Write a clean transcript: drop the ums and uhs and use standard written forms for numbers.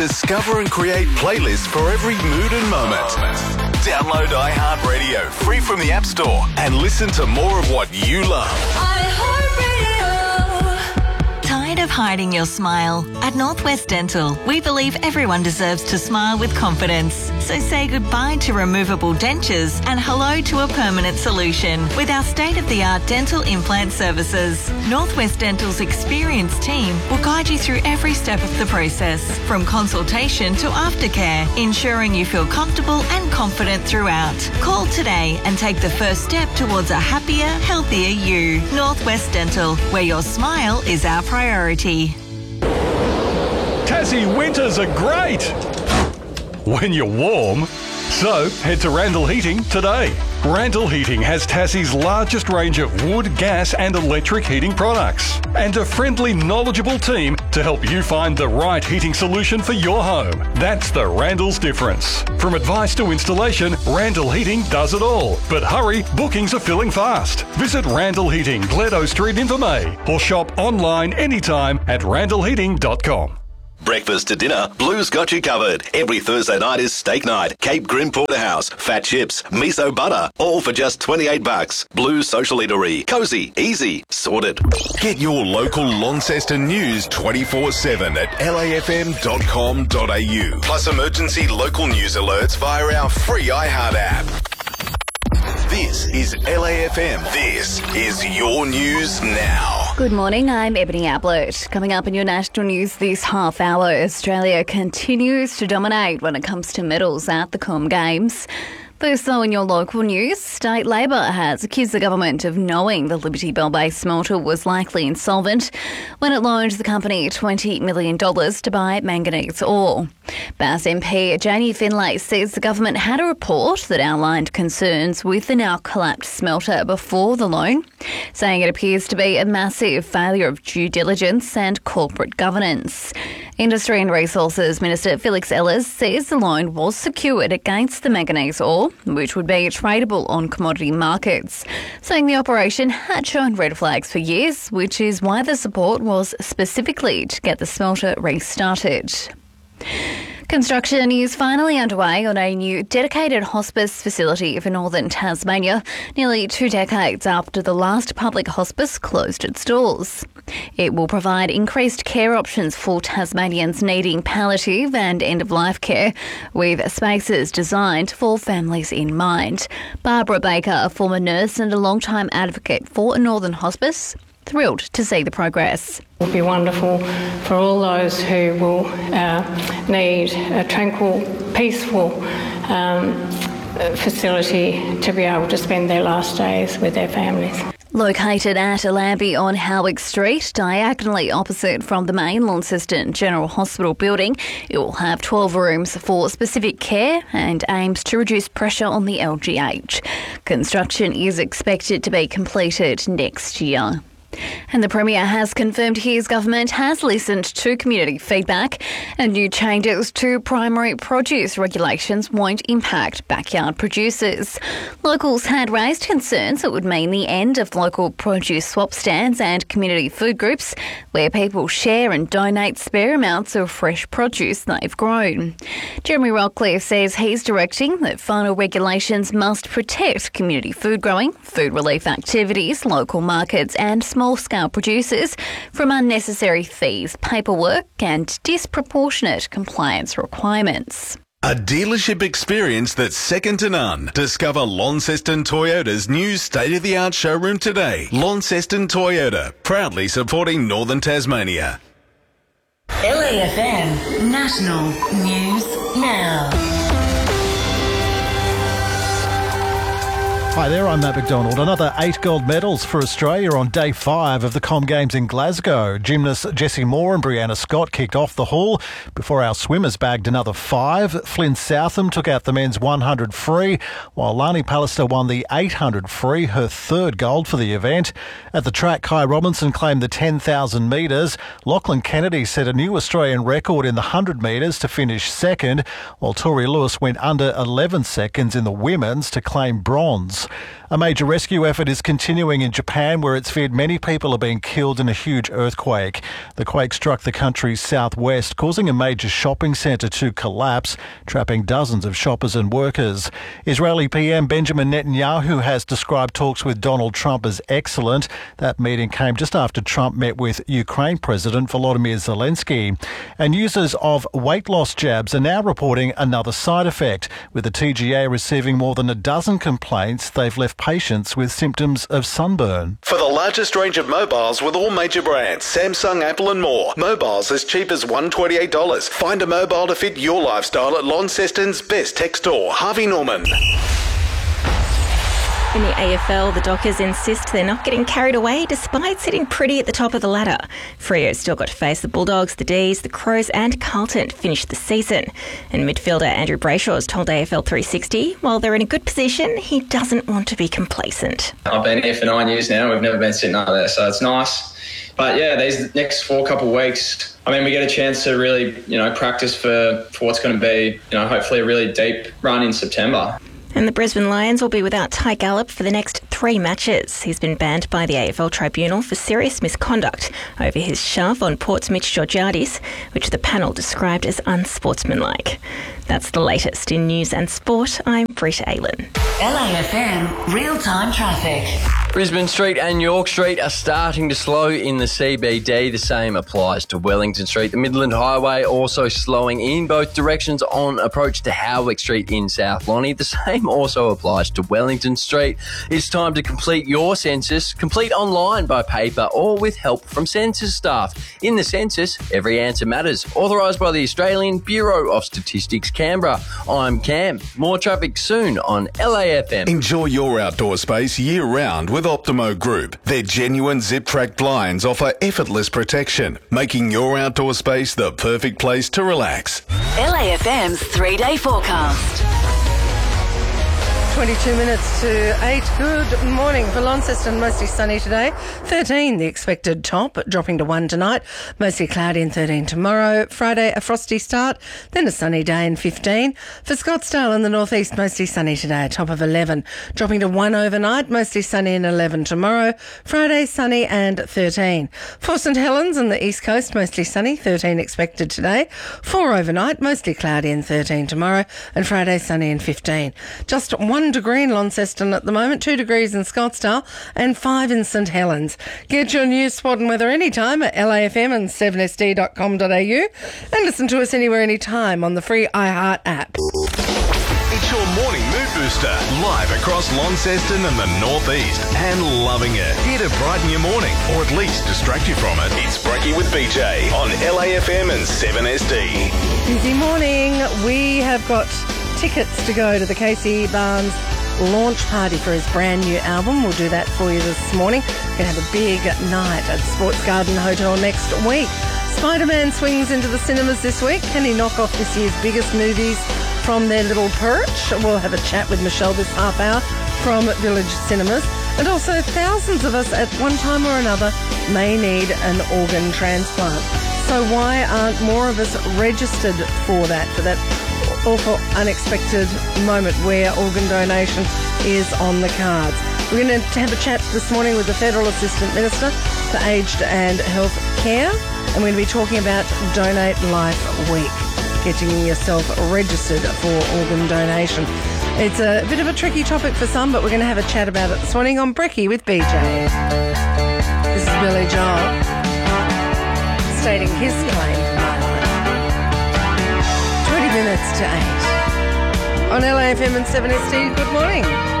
Discover and create playlists for every mood and moment. Download iHeartRadio free from the App Store and listen to more of what you love. Tired of hiding your smile? At Northwest Dental, we believe everyone deserves to smile with confidence. So say goodbye to removable dentures and hello to a permanent solution with our state-of-the-art dental implant services. Northwest Dental's experienced team will guide you through every step of the process, from consultation to aftercare, ensuring you feel comfortable and confident throughout. Call today and take the first step towards a happier, healthier you. Northwest Dental, where your smile is our priority. Tassie winters are great when you're warm. So head to Randall Heating today. Randall Heating has Tassie's largest range of wood, gas and electric heating products and a friendly, knowledgeable team to help you find the right heating solution for your home. That's the Randall's difference. From advice to installation, Randall Heating does it all. But hurry, bookings are filling fast. Visit Randall Heating, Gledo Street, Invermay, or shop online anytime at randallheating.com. Breakfast to dinner, Blue's got you covered. Every Thursday night is steak night. Cape Grim Porterhouse, fat chips, miso butter, all for just $28. Blue's Social Eatery. Cozy, easy, sorted. Get your local Launceston news 24/7 at lafm.com.au. Plus emergency local news alerts via our free iHeart app. This is LAFM. This is your news now. Good morning, I'm Ebony Ablett. Coming up in your national news this half hour, Australia continues to dominate when it comes to medals at the Com Games. First, though, in your local news, State Labor has accused the government of knowing the Liberty Bell Bay smelter was likely insolvent when it loaned the company $20 million to buy manganese ore. Bass MP Janie Finlay says the government had a report that outlined concerns with the now collapsed smelter before the loan, saying it appears to be a massive failure of due diligence and corporate governance. Industry and Resources Minister Felix Ellis says the loan was secured against the manganese ore, which would be tradable on commodity markets, saying the operation had shown red flags for years, which is why the support was specifically to get the smelter restarted. Construction is finally underway on a new dedicated hospice facility for northern Tasmania, nearly 2 decades after the last public hospice closed its doors. It will provide increased care options for Tasmanians needing palliative and end-of-life care, with spaces designed for families in mind. Barbara Baker, a former nurse and a long-time advocate for a northern hospice, thrilled to see the progress. It will be wonderful for all those who will need a tranquil, peaceful facility to be able to spend their last days with their families. Located at Allambie on Howick Street, diagonally opposite from the main Launceston General Hospital building, it will have 12 rooms for specific care and aims to reduce pressure on the LGH. Construction is expected to be completed next year. And the Premier has confirmed his government has listened to community feedback and new changes to primary produce regulations won't impact backyard producers. Locals had raised concerns it would mean the end of local produce swap stands and community food groups where people share and donate spare amounts of fresh produce they've grown. Jeremy Rockcliffe says he's directing that final regulations must protect community food growing, food relief activities, local markets and small-scale producers from unnecessary fees, paperwork and disproportionate compliance requirements. A dealership experience that's second to none. Discover Launceston Toyota's new state-of-the-art showroom today. Launceston Toyota, proudly supporting Northern Tasmania. LAFM National News Now. Hi there, I'm Matt McDonald. Another 8 gold medals for Australia on day 5 of the Com Games in Glasgow. Gymnasts Jessie Moore and Brianna Scott kicked off the haul before our swimmers bagged another 5. Flynn Southam took out the men's 100 free, while Lani Pallister won the 800 free, her 3rd gold for the event. At the track, Kai Robinson claimed the 10,000 metres. Lachlan Kennedy set a new Australian record in the 100 metres to finish 2nd, while Tori Lewis went under 11 seconds in the women's to claim bronze. house. A major rescue effort is continuing in Japan, where it's feared many people are being killed in a huge earthquake. The quake struck the country's southwest, causing a major shopping centre to collapse, trapping dozens of shoppers and workers. Israeli PM Benjamin Netanyahu has described talks with Donald Trump as excellent. That meeting came just after Trump met with Ukraine President Volodymyr Zelensky. And users of weight loss jabs are now reporting another side effect, with the TGA receiving more than a dozen complaints they've left patients with symptoms of sunburn. For the largest range of mobiles with all major brands, Samsung, Apple and more. Mobiles as cheap as $128. Find a mobile to fit your lifestyle at Launceston's best tech store, Harvey Norman. In the AFL, the Dockers insist they're not getting carried away despite sitting pretty at the top of the ladder. Freo's still got to face the Bulldogs, the D's, the Crows and Carlton to finish the season. And midfielder Andrew Brayshaw's told AFL 360, while they're in a good position, he doesn't want to be complacent. I've been here for 9 years now. We've never been sitting up there, so it's nice. But yeah, these next couple of weeks, I mean, we get a chance to really, practice for what's going to be, hopefully a really deep run in September. And the Brisbane Lions will be without Ty Gallop for the next 3 matches. He's been banned by the AFL Tribunal for serious misconduct over his shove on Port's Mitch Georgiadis, which the panel described as unsportsmanlike. That's the latest in news and sport. I'm Britta Aylen. LAFM real-time traffic. Brisbane Street and York Street are starting to slow in the CBD. The same applies to Wellington Street. The Midland Highway also slowing in both directions on approach to Howick Street in South Lonnie. The same also applies to Wellington Street. It's time to complete your census. Complete online by paper or with help from census staff. In the census, every answer matters. Authorised by the Australian Bureau of Statistics, Canberra. I'm Cam. More traffic soon on LAFM. Enjoy your outdoor space year-round with Optimo Group. Their genuine zip-track blinds offer effortless protection, making your outdoor space the perfect place to relax. LAFM's 3-day forecast. 22 minutes to 8. Good morning. For Launceston, mostly sunny today. 13, the expected top, dropping to 1 tonight. Mostly cloudy and 13 tomorrow. Friday, a frosty start, then a sunny day and 15. For Scottsdale in the northeast, mostly sunny today, a top of 11. Dropping to 1 overnight, mostly sunny and 11 tomorrow. Friday, sunny and 13. For St Helens on the east coast, mostly sunny, 13 expected today. 4 overnight, mostly cloudy and 13 tomorrow. And Friday, sunny and 15. Just 1 degree in Launceston at the moment, 2 degrees in Scottsdale and 5 in St Helens. Get your news, sport and weather anytime at LAFM and 7sd.com.au and listen to us anywhere, anytime on the free iHeart app. It's your morning mood booster, live across Launceston and the northeast, and loving it. Here to brighten your morning, or at least distract you from it. It's Brekkie with BJ on LAFM and 7SD. Busy morning. We have got tickets to go to the Casey Barnes launch party for his brand new album. We'll do that for you this morning. We're going to have a big night at Sports Garden Hotel next week. Spider-Man swings into the cinemas this week. Can he knock off this year's biggest movies from their little perch? We'll have a chat with Michelle this half hour from Village Cinemas. And also, thousands of us at one time or another may need an organ transplant. So why aren't more of us registered for that awful unexpected moment where organ donation is on the cards? We're going to have a chat this morning with the Federal Assistant Minister for Aged and Health Care, and we're going to be talking about Donate Life Week, getting yourself registered for organ donation. It's a bit of a tricky topic for some, but we're going to have a chat about it this morning on Brekkie with BJ. This is Billy Joel stating his claim to my life. 20 minutes to 8. On LAFM and 7SD, good morning.